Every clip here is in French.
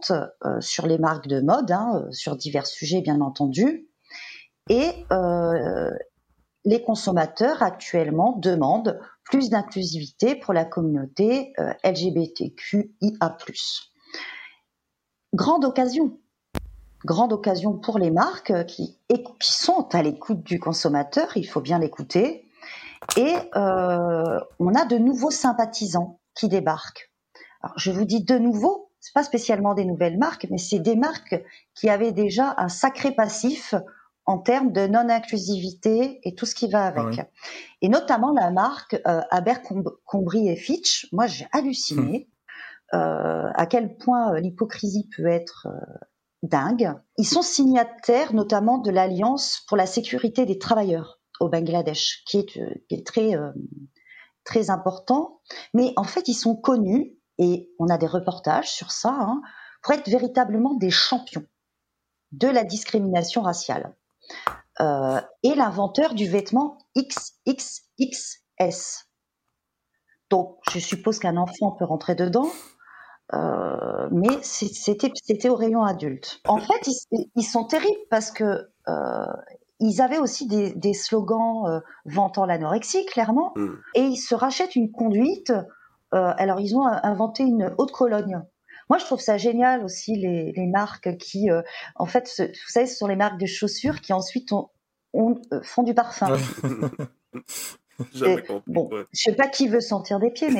importante sur les marques de mode, sur divers sujets bien entendu. Et les consommateurs actuellement demandent plus d'inclusivité pour la communauté LGBTQIA+. Grande occasion pour les marques qui sont à l'écoute du consommateur, il faut bien l'écouter. Et on a de nouveaux sympathisants qui débarquent. Alors, je vous dis de nouveau, c'est pas spécialement des nouvelles marques, mais c'est des marques qui avaient déjà un sacré passif en termes de non-inclusivité et tout ce qui va avec. Ah oui. Et notamment la marque Abercrombie et Fitch. Moi, j'ai halluciné à quel point l'hypocrisie peut être dingue. Ils sont signataires notamment de l'Alliance pour la sécurité des travailleurs au Bangladesh, qui est très important. Mais en fait, ils sont connus, et on a des reportages sur ça, pour être véritablement des champions de la discrimination raciale. Et l'inventeur du vêtement XXXS. Donc, je suppose qu'un enfant peut rentrer dedans, mais c'était au rayon adulte. En fait, ils sont terribles parce que ils avaient aussi des slogans vantant l'anorexie, clairement, et ils se rachètent une conduite. Alors, ils ont inventé une haute Cologne. Moi, je trouve ça génial aussi, les marques qui, en fait, vous savez, ce sont les marques de chaussures qui ensuite font du parfum. Jamais compris. Bon, ouais. Je sais pas qui veut sentir des pieds, mais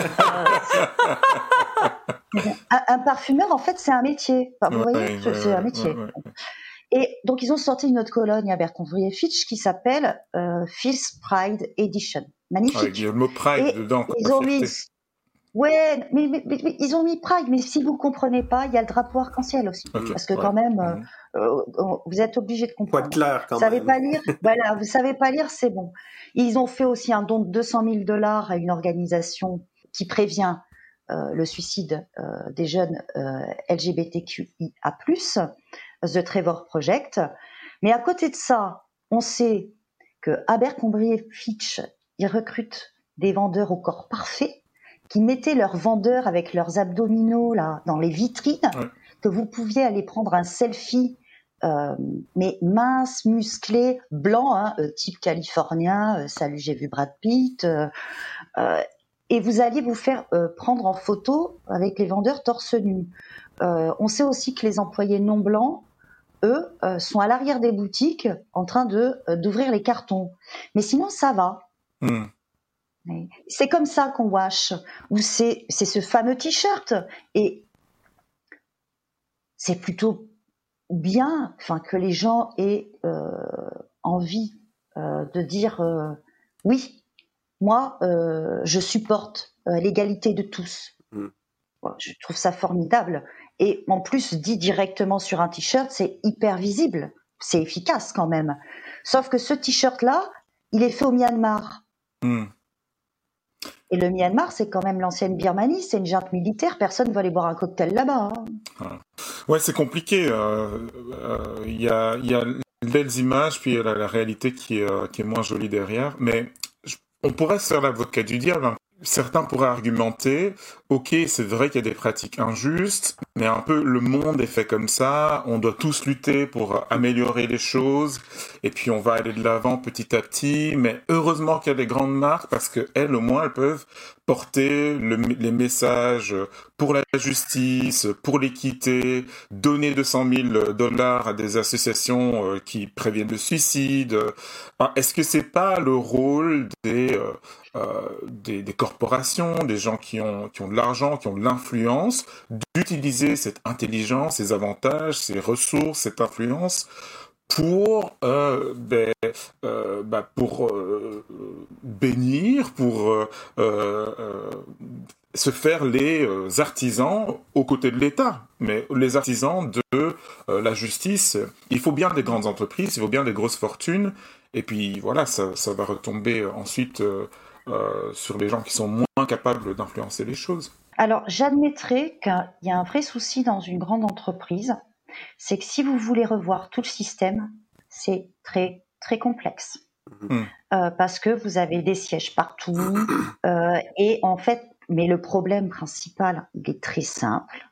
un parfumeur, en fait, c'est un métier. Enfin, vous voyez, c'est un métier. Ouais. Et donc, ils ont sorti une autre Cologne à Abercrombie et Fitch qui s'appelle Feels Pride Edition. Magnifique. Avec le mot Pride et dedans. Ils ont mis... Ouais, mais ils ont mis Pride, mais si vous comprenez pas, il y a le drapeau arc-en-ciel aussi. Okay, parce que quand même, vous êtes obligé de comprendre. Faut être clair quand même. Vous savez pas lire, voilà, vous savez pas lire, c'est bon. Ils ont fait aussi un don de $200,000 à une organisation qui prévient le suicide des jeunes LGBTQIA+, The Trevor Project. Mais à côté de ça, on sait que Abercrombie et Fitch, ils recrutent des vendeurs au corps parfait, qui mettaient leurs vendeurs avec leurs abdominaux là dans les vitrines, que vous pouviez aller prendre un selfie, mais mince, musclé, blanc, type californien. Salut, j'ai vu Brad Pitt. Et vous alliez vous faire prendre en photo avec les vendeurs torse nu. On sait aussi que les employés non blancs, eux, sont à l'arrière des boutiques en train d'ouvrir les cartons. Mais sinon, ça va. C'est comme ça qu'on wash, ou c'est ce fameux t-shirt, et c'est plutôt bien, que les gens aient envie de dire oui, moi je supporte l'égalité de tous. Je trouve ça formidable, et en plus dit directement sur un t-shirt, c'est hyper visible, c'est efficace quand même. Sauf que ce t-shirt-là, il est fait au Myanmar. Et le Myanmar, c'est quand même l'ancienne Birmanie, c'est une junte militaire, personne ne va aller boire un cocktail là-bas. Ouais, c'est compliqué. Il y a belles images, puis il y a la réalité qui est moins jolie derrière. Mais on pourrait se faire l'avocat du diable. Certains pourraient argumenter, ok, c'est vrai qu'il y a des pratiques injustes, mais un peu le monde est fait comme ça, on doit tous lutter pour améliorer les choses, et puis on va aller de l'avant petit à petit, mais heureusement qu'il y a des grandes marques, parce qu'elles, au moins, elles peuvent porter les messages pour la justice, pour l'équité, donner $200,000 à des associations qui préviennent le suicide. Est-ce que c'est pas le rôle des corporations, des gens qui ont de l'argent, qui ont de l'influence, d'utiliser cette intelligence, ces avantages, ces ressources, cette influence pour bénir, pour se faire les artisans aux côtés de l'État, mais les artisans de la justice. Il faut bien des grandes entreprises, il faut bien des grosses fortunes, et puis voilà, ça va retomber ensuite sur les gens qui sont moins capables d'influencer les choses. Alors, j'admettrai qu'il y a un vrai souci dans une grande entreprise, c'est que si vous voulez revoir tout le système, c'est très, très complexe. Parce que vous avez des sièges partout, et en fait, mais le problème principal, il est très simple,